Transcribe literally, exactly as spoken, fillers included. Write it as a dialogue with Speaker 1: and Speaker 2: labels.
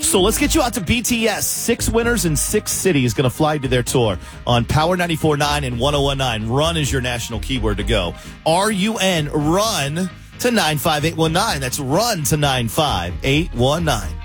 Speaker 1: So let's get you out to B T S. Six winners in six cities going to fly to their tour on Power ninety-four point nine and one oh one nine. Run is your national keyword to go. R U N, run to nine five eight one nine. That's run to nine five eight one nine.